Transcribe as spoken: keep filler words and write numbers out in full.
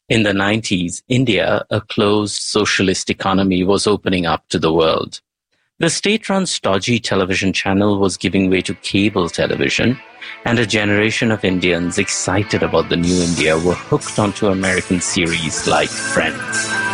In the nineties, India, a closed socialist economy, was opening up to the world. The state-run stodgy television channel was giving way to cable television, and a generation of Indians excited about the new India were hooked onto American series like Friends.